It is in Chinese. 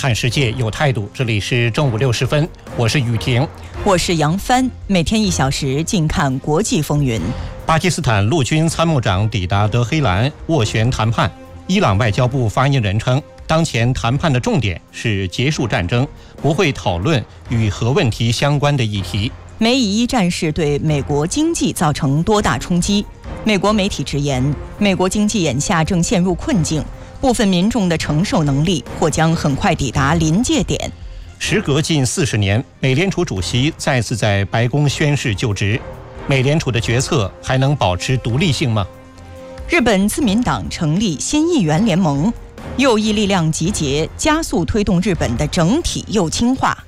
看世界有态度，这里是正午6时分，我是雨婷， 我是杨帆，每天1小时尽看国际风云。 巴基斯坦陆军参谋长抵达德黑兰斡旋谈判。伊朗外交部发言人称，当前谈判的重点是结束战争，不会讨论与核问题相关的议题。 美以一战事对美国经济造成多大冲击？美国媒体直言，美国经济眼下正陷入困境，部分民众的承受能力或将很快抵达临界点。 时隔近40年，美联储主席再次在白宫宣誓就职，美联储的决策还能保持独立性吗？ 日本自民党成立新议员联盟，右翼力量集结，加速推动日本的整体右倾化。